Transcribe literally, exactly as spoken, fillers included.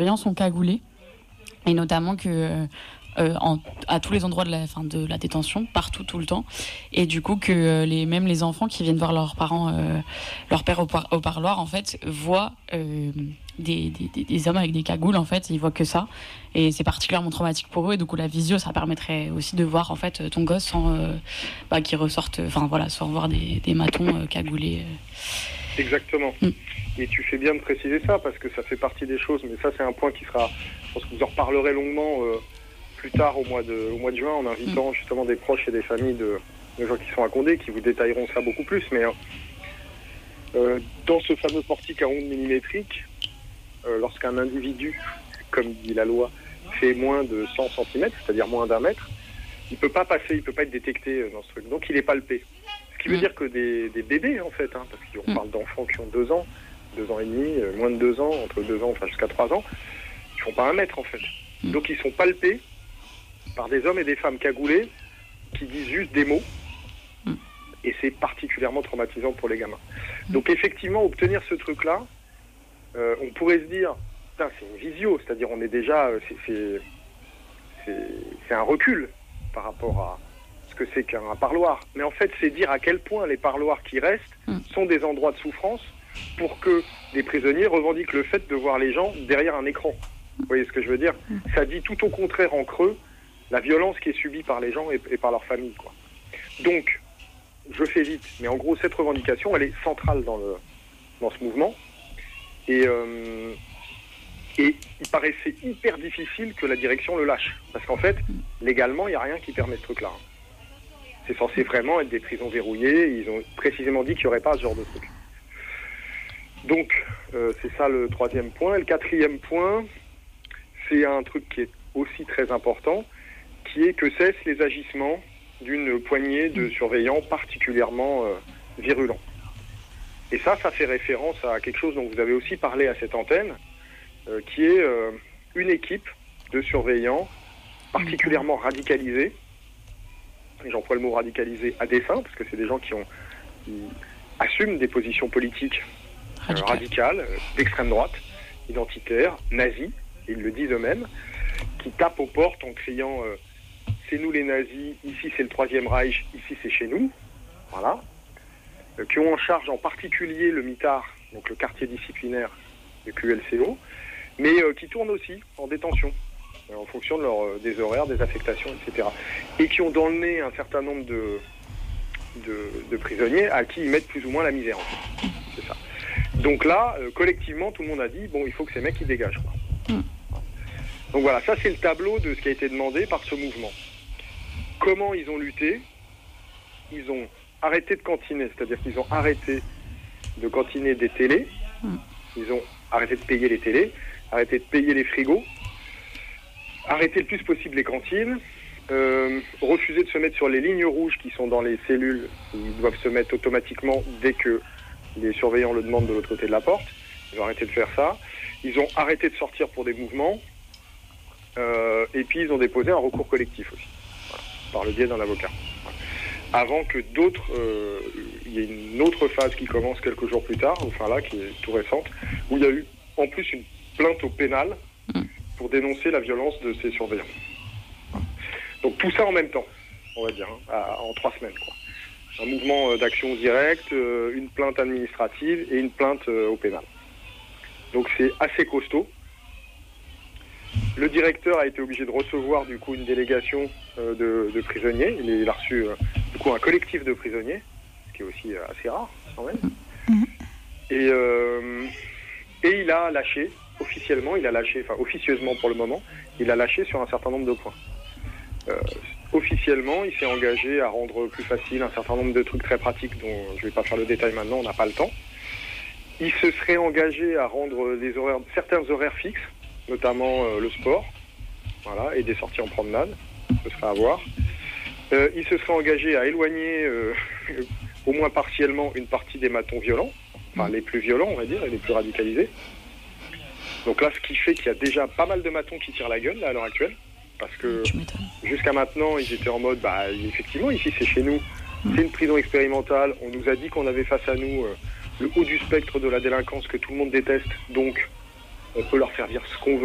surveillants sont cagoulés, et notamment que euh, en, à tous les endroits de la, fin, de la détention, partout, tout le temps, et du coup que euh, les, même les enfants qui viennent voir leurs parents, euh, leur père au, par, au parloir, en fait, voient euh, des, des, des hommes avec des cagoules, en fait, ils voient que ça, et c'est particulièrement traumatique pour eux, et du coup la visio, ça permettrait aussi de voir en fait ton gosse sans euh, bah, qu'il ressorte, enfin voilà, sans voir des, des matons euh, cagoulés. Euh. Exactement. Mm. Et tu fais bien de préciser ça, parce que ça fait partie des choses, mais ça c'est un point qui sera, je pense que vous en reparlerez longuement euh, plus tard au mois de, au mois de juin, en invitant mmh. justement des proches et des familles de, de gens qui sont à Condé, qui vous détailleront ça beaucoup plus. Mais euh, dans ce fameux portique à ondes millimétriques, euh, lorsqu'un individu, comme dit la loi, fait moins de cent centimètres, c'est-à-dire moins d'un mètre, il ne peut pas passer, il ne peut pas être détecté dans ce truc. Donc il est palpé. Ce qui veut mmh. dire que des, des bébés, en fait, hein, parce qu'on mmh. parle d'enfants qui ont deux ans, deux ans et demi, euh, moins de deux ans, entre deux ans, enfin jusqu'à trois ans, ils font pas un mètre, en fait. Mmh. Donc ils sont palpés par des hommes et des femmes cagoulés qui disent juste des mots, mm. et c'est particulièrement traumatisant pour les gamins. Mm. Donc effectivement, obtenir ce truc-là, euh, on pourrait se dire, putain, c'est une visio, c'est-à-dire on est déjà, c'est, c'est, c'est, c'est un recul par rapport à ce que c'est qu'un parloir. Mais en fait, c'est dire à quel point les parloirs qui restent mm. sont des endroits de souffrance pour que les prisonniers revendiquent le fait de voir les gens derrière un écran. Vous voyez ce que je veux dire ? mm. Ça dit tout au contraire en creux la violence qui est subie par les gens et, et par leur famille, quoi. Donc, je fais vite, mais en gros, cette revendication, elle est centrale dans, le, dans ce mouvement. Et, euh, et il paraissait hyper difficile que la direction le lâche. Parce qu'en fait, légalement, il n'y a rien qui permet ce truc-là. C'est censé vraiment être des prisons verrouillées. Ils ont précisément dit qu'il n'y aurait pas ce genre de truc. Donc, euh, c'est ça le troisième point. Et le quatrième point, c'est un truc qui est aussi très important, qui est que cessent les agissements d'une poignée de surveillants particulièrement euh, virulents. Et ça, ça fait référence à quelque chose dont vous avez aussi parlé à cette antenne, euh, qui est euh, une équipe de surveillants particulièrement radicalisés. Et j'emploie le mot radicalisé à dessein, parce que c'est des gens qui, ont, qui assument des positions politiques euh, radicales, euh, d'extrême droite, identitaires, nazis, ils le disent eux-mêmes, qui tapent aux portes en criant euh, « c'est nous les nazis, ici c'est le Troisième Reich, ici c'est chez nous », voilà, euh, qui ont en charge en particulier le MITAR, donc le quartier disciplinaire du Q L C O, mais euh, qui tournent aussi en détention, euh, en fonction de leur, euh, des horaires, des affectations, et cetera. Et qui ont dans le nez un certain nombre de, de, de prisonniers à qui ils mettent plus ou moins la misère, en fait. C'est ça. Donc là, euh, collectivement, tout le monde a dit « bon, il faut que ces mecs ils dégagent ». Quoi. Mm. Donc voilà, ça c'est le tableau de ce qui a été demandé par ce mouvement. Comment ils ont lutté ? Ils ont arrêté de cantiner, c'est-à-dire qu'ils ont arrêté de cantiner des télés, mm. ils ont arrêté de payer les télés, arrêté de payer les frigos, arrêté le plus possible les cantines, euh, refusé de se mettre sur les lignes rouges qui sont dans les cellules, ils doivent se mettre automatiquement dès que les surveillants le demandent de l'autre côté de la porte. Ils ont arrêté de faire ça. Ils ont arrêté de sortir pour des mouvements. Euh, et puis ils ont déposé un recours collectif aussi, voilà, par le biais d'un avocat. Voilà. Avant que d'autres, euh, il y ait une autre phase qui commence quelques jours plus tard, enfin là, qui est tout récente, où il y a eu en plus une plainte au pénal pour dénoncer la violence de ces surveillants. Voilà. Donc tout ça en même temps, on va dire, hein, à, en trois semaines, quoi. Un mouvement d'action directe, euh, une plainte administrative et une plainte euh, au pénal. Donc c'est assez costaud. Le directeur a été obligé de recevoir du coup une délégation euh, de, de prisonniers. Il, est, il a reçu euh, du coup un collectif de prisonniers, ce qui est aussi euh, assez rare quand même. Mmh. Et, euh, et il a lâché, officiellement, il a lâché, enfin officieusement pour le moment, il a lâché sur un certain nombre de points. Euh, officiellement, il s'est engagé à rendre plus facile un certain nombre de trucs très pratiques dont je ne vais pas faire le détail maintenant, on n'a pas le temps. Il se serait engagé à rendre des horaires, certains horaires fixes, notamment euh, le sport, voilà, et des sorties en promenade, ce serait à voir. Euh, il se serait engagé à éloigner, euh, au moins partiellement, une partie des matons violents, enfin les plus violents, on va dire, et les plus radicalisés. Donc là, ce qui fait qu'il y a déjà pas mal de matons qui tirent la gueule, là, à l'heure actuelle, parce que jusqu'à maintenant, ils étaient en mode, bah, effectivement, ici, c'est chez nous, c'est une prison expérimentale, on nous a dit qu'on avait face à nous euh, le haut du spectre de la délinquance que tout le monde déteste, donc on peut leur faire dire ce qu'on veut.